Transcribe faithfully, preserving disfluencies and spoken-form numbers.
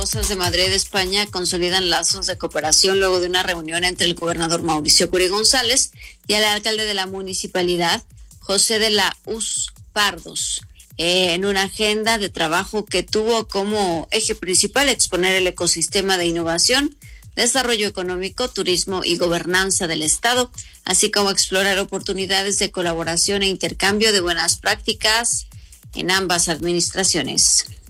De Madrid, España, consolidan lazos de cooperación luego de una reunión entre el gobernador Mauricio Curi González y el alcalde de la municipalidad, José de la Uz Pardos, eh, en una agenda de trabajo que tuvo como eje principal exponer el ecosistema de innovación, desarrollo económico, turismo y gobernanza del Estado, así como explorar oportunidades de colaboración e intercambio de buenas prácticas en ambas administraciones.